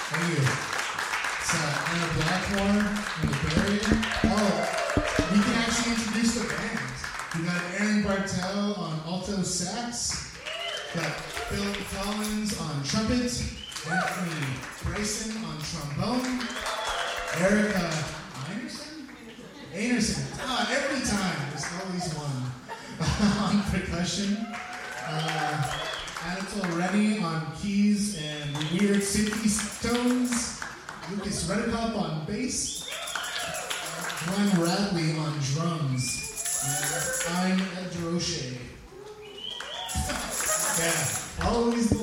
Thank you. It's Anna Blackmore and the Barry. Oh, we can actually introduce the band. We got Aaron Bartell on alto sax. Got Phil Collins on trumpet. Anthony Bryson on trombone. Erica Anderson. Every time. There's always one. On percussion. Anatole Rennie on keys and weird synthy tones. Lucas Redekop on bass. Glenn Radley on drums. And I'm Ed DeRoche. Yeah, always